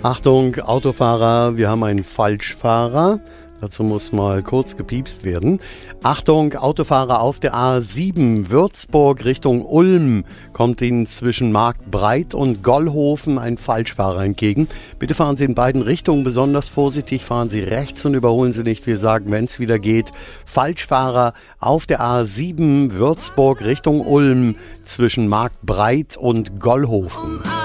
Achtung, Autofahrer, wir haben einen Falschfahrer. Dazu muss mal kurz gepiepst werden. Achtung, Autofahrer auf der A7 Würzburg Richtung Ulm kommt Ihnen zwischen Marktbreit und Gollhofen ein Falschfahrer entgegen. Bitte fahren Sie in beiden Richtungen besonders vorsichtig, fahren Sie rechts und überholen Sie nicht. Wir sagen, wenn es wieder geht, Falschfahrer auf der A7 Würzburg Richtung Ulm zwischen Marktbreit und Gollhofen.